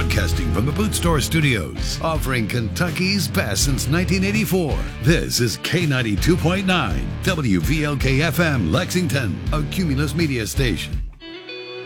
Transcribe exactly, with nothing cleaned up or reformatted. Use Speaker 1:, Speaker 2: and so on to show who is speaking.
Speaker 1: Broadcasting from the Boot Store Studios, offering Kentucky's best since nineteen eighty-four. This is K ninety-two point nine, W V L K F M, Lexington, a Cumulus Media station.